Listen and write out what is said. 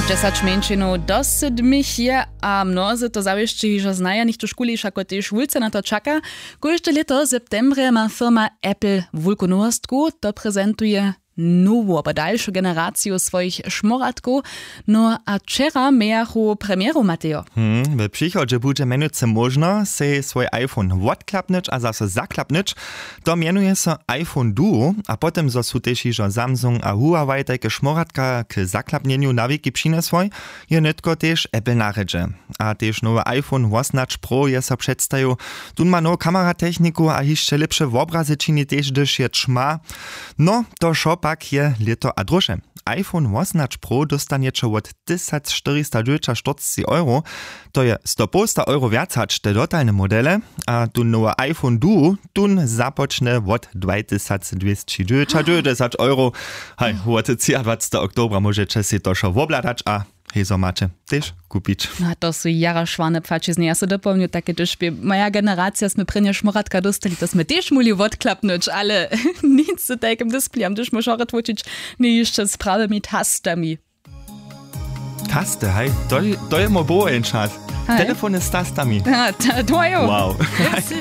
10 menšinov dosyć mich je a mnozy to zawieszczy, że znaja nicht do szkoli, ako też wulce na to czeka. Każde leto w septembrze ma firma Apple wulkonostku, to prezentuje nową, aber dalszą generację swoich szmoratków. No a wczera miało premieru, Mateo. W przychodzie będzie menuce można se swój iPhone odklapnąć, a zase zaklapnąć. To mianuje się iPhone Duo, a potem są też że Samsung a Huawei takie szmoratka k zaklapnieniu na wieki przynesły, je netko też Apple naredze. A też nowy iPhone 18 Pro je się przedstawił. Tu ma nową kameratechniku, a jeszcze lepsze obrazy czyni też, gdyż je trzma. No, to šopak je leto a druže. iPhone 18 Pro dostaniecie od 1449 €. To je 100 euro więcej te dotalne modele, a tu nowe iPhone Duo tun započne od 2299 €. Hej, od 23 oktobra możecie si to šo obladać, a hezo macie też kupić. No to są jara szwane płacizny. Ja sobie dopomnę takie dyszpie. Moja generacja sme prynje szmoratka dostali, to sme też mogli odklapnąć, ale nic z takim displejem, gdyż możemy otworzyć nie jeszcze sprawy mit tastami. Tasty, hej, to je mo bo ein czas. Telefony z tastami. Ja, to je. Wow.